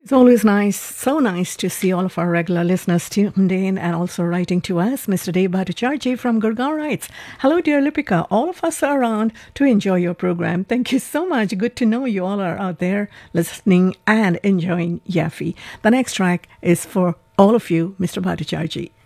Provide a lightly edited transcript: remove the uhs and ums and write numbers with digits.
It's always nice, so nice to see all of our regular listeners tuned in and also writing to us. Mr. Dave Bhattacharjee from Gurgaon writes, "Hello, dear Lipika. All of us are around to enjoy your program. Thank you so much. Good to know you all are out there listening and enjoying Yaffe. The next track is for all of you, Mr. Bhattacharjee."